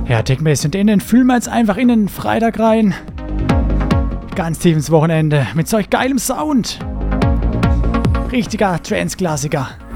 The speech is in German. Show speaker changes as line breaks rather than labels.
Ja, Techmess und innen fühlen wir jetzt einfach in den Freitag rein. Ganz tief ins Wochenende mit solch geilem Sound. Richtiger Trance-Klassiker.